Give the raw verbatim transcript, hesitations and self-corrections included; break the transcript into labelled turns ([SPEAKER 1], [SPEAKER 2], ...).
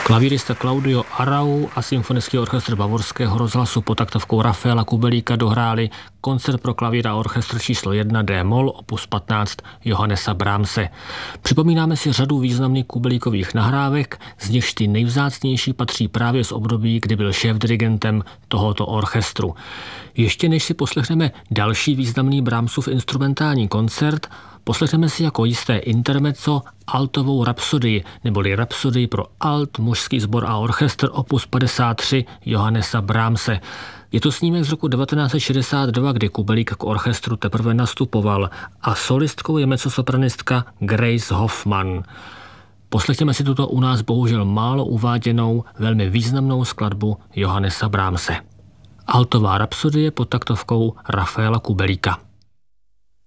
[SPEAKER 1] Klavírista Claudio Arrau a Symfonický orchestr Bavorského rozhlasu pod taktovkou Rafaela Kubelíka dohráli koncert pro klavír a orchestr číslo jedna D-moll opus patnáct Johannesa Brahmse. Připomínáme si řadu významných Kubelíkových nahrávek, z nichž ty nejvzácnější patří právě z období, kdy byl šéfdirigentem tohoto orchestru. Ještě než si poslechneme další významný Brahmsův instrumentální koncert, poslechneme si jako jisté intermezzo altovou rapsodii, neboli rapsodii pro alt, mužský sbor a orchestr opus padesát tři Johannesa Brahmse. Je to snímek z roku devatenáct set šedesát dva, kdy Kubelík k orchestru teprve nastupoval a solistkou je mezzosopranistka Grace Hoffman. Poslechněme si tuto u nás bohužel málo uváděnou, velmi významnou skladbu Johannesa Brahmse. Altová rapsodie pod taktovkou Rafaela Kubelíka.